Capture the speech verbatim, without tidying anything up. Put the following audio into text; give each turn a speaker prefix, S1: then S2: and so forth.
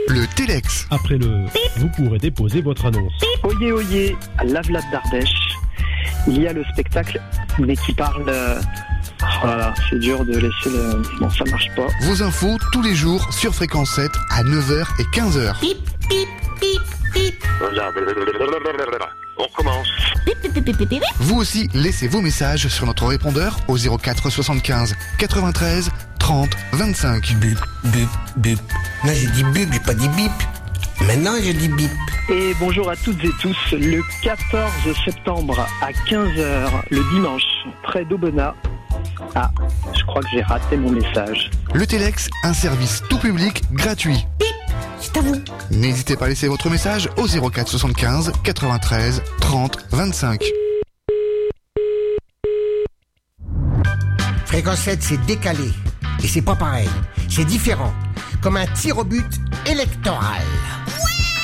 S1: Le Téléx.
S2: Après le bip, vous pourrez déposer votre annonce.
S3: Oyez, oyez, à Lavelatte d'Ardèche, il y a le spectacle, mais qui parle... Euh... Oh là là, c'est dur de laisser le... Bon, ça marche pas.
S1: Vos infos tous les jours sur Fréquence sept à neuf heures et quinze heures.
S4: Bip, bip, bip, bip.
S5: On recommence.
S1: Vous aussi, laissez vos messages sur notre répondeur au zéro quatre soixante-quinze quatre-vingt-treize trente vingt-cinq.
S6: Bip, bip, bip. Là, j'ai dit bip, j'ai pas dit bip. Maintenant, je dis bip.
S3: Et bonjour à toutes et tous, le quatorze septembre à quinze heures, le dimanche, près d'Aubenas. Ah, je crois que j'ai raté mon message.
S1: Le Téléx, un service tout public gratuit.
S4: Bip, c'est à vous.
S1: N'hésitez pas à laisser votre message au zéro quatre soixante-quinze quatre-vingt-treize trente vingt-cinq.
S6: Fréquence sept, c'est décalé. Et c'est pas pareil. C'est différent. Comme un tir au but électoral.